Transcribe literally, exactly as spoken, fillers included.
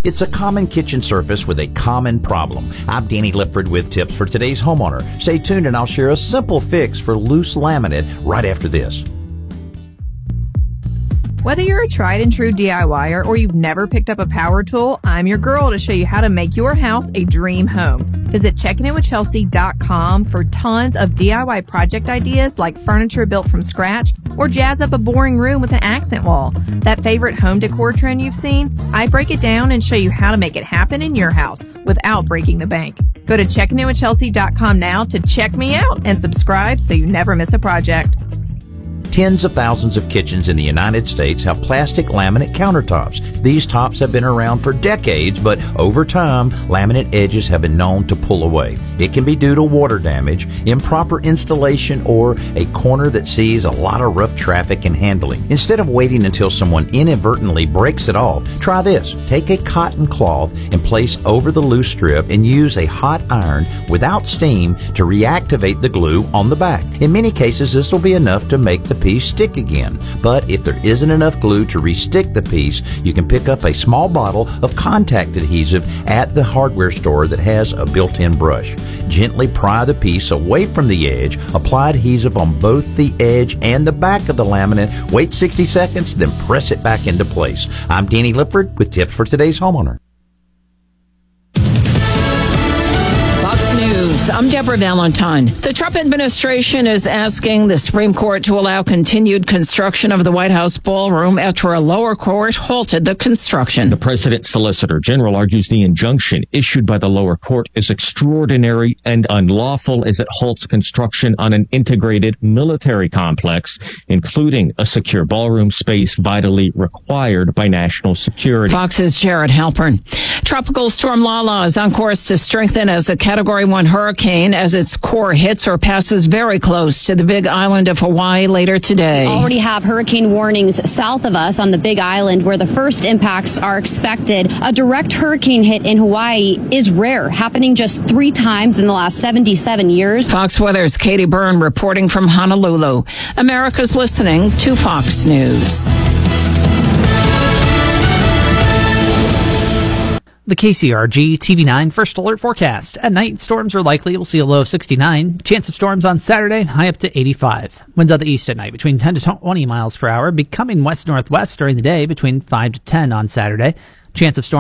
It's a common kitchen surface with a common problem. I'm Danny Lipford with tips for today's homeowner. Stay tuned and I'll share a simple fix for loose laminate right after this. Whether you're a tried and true DIYer or you've never picked up a power tool, I'm your girl to show you how to make your house a dream home. Visit checking in with chelsea dot com for tons of D I Y project ideas like furniture built from scratch or jazz up a boring room with an accent wall. That favorite home decor trend you've seen? I break it down and show you how to make it happen in your house without breaking the bank. Go to checking in with chelsea dot com now to check me out and subscribe so you never miss a project. Tens of thousands of kitchens in the United States have plastic laminate countertops. These tops have been around for decades, but over time, laminate edges have been known to pull away. It can be due to water damage, improper installation, or a corner that sees a lot of rough traffic and handling. Instead of waiting until someone inadvertently breaks it off, try this. Take a cotton cloth and place over the loose strip and use a hot iron without steam to reactivate the glue on the back. In many cases, this will be enough to make the piece stick again. But if there isn't enough glue to restick the piece, you can pick up a small bottle of contact adhesive at the hardware store that has a built-in brush. Gently pry the piece away from the edge, apply adhesive on both the edge and the back of the laminate, wait sixty seconds, then press it back into place. I'm Danny Lipford with tips for today's homeowner. News. I'm Deborah Valentine. The Trump administration is asking the Supreme Court to allow continued construction of the White House ballroom after a lower court halted the construction. The president's solicitor general argues the injunction issued by the lower court is extraordinary and unlawful as it halts construction on an integrated military complex, including a secure ballroom space vitally required by national security. Fox's Jared Halpern. Tropical storm Lala is on course to strengthen as a Category one hurricane as its core hits or passes very close to the Big Island of Hawaii later today. We already have hurricane warnings south of us on the Big Island where the first impacts are expected. A direct hurricane hit in Hawaii is rare, happening just three times in the last seventy-seven years. Fox Weather's Katie Byrne reporting from Honolulu. America's listening to Fox News. The K C R G T V nine First Alert forecast. At night, storms are likely. We'll see a low of sixty-nine. Chance of storms on Saturday, high up to eighty-five. Winds out the east at night between ten to twenty miles per hour, becoming west-northwest during the day between five to ten on Saturday. Chance of storms